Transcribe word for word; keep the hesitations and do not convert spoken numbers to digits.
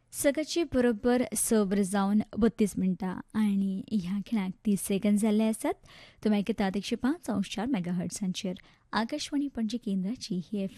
सकाळची बरोबर स वर जावन बत्तीस मिनटां आनी ह्या खिणाक तीस सेकंद जाल्ले आसात. तुमी आयकतात एकशे पांच अंश चार मेगा हर्ट्सांचेर आकाशवाणी पणजी केंद्राची ही एफ